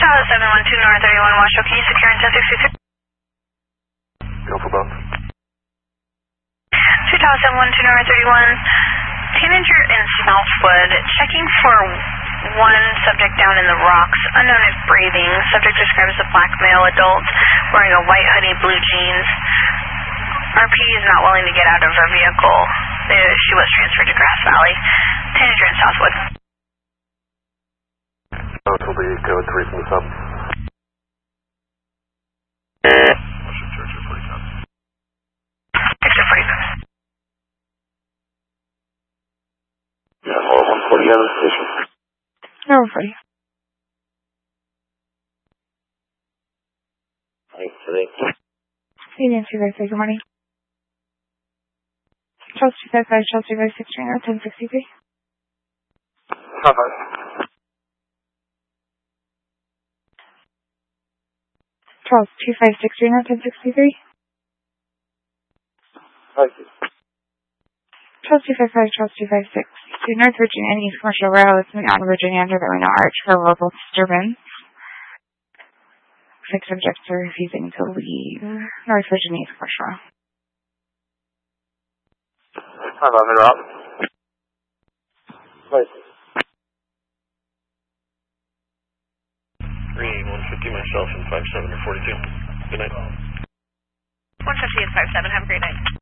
712 North 31 Washoe, can you secure in 1066? Go for both. 712 North 31, teenager in Southwood, checking for one subject down in the rocks, unknown is breathing. Subject described as a black male adult wearing a white hoodie, blue jeans. RP is not willing to get out of her vehicle. She was transferred to Grass Valley. Teenager in Southwood. This will be code 3 from the sub. Washington Church at 47. Picture 47. Yeah, hold 140 out of the station. No, 40. Thanks today. Union 256, good morning. Charles 255, Charles 256, trainer 1063. Cover. Charles 256, trainer 1063. Thank you. Charles 255, Charles 256. To North Virginia and East Commercial Road, Mountain, Virginia, under the Reno Arch for local disturbance. 6 subjects are refusing to leave North Virginia East Commercial Road. I'm on the route. Thank you. 150 myself and 57 or 42. Good night. 150 and 57, have a great night.